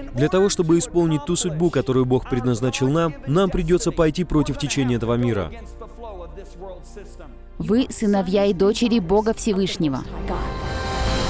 Для того, чтобы исполнить ту судьбу, которую Бог предназначил нам придется пойти против течения этого мира. Вы сыновья и дочери Бога Всевышнего.